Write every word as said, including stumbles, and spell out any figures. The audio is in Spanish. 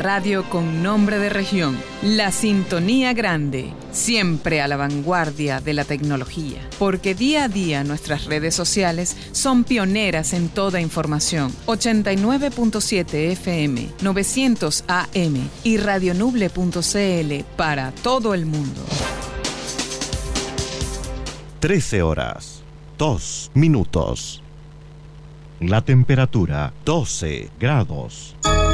radio con nombre de región. La Sintonía Grande, siempre a la vanguardia de la tecnología. Porque día a día nuestras redes sociales son pioneras en toda información. ochenta y nueve punto siete F M, novecientos A M y radionuble punto C L para todo el mundo. trece horas, dos minutos. La temperatura, doce grados.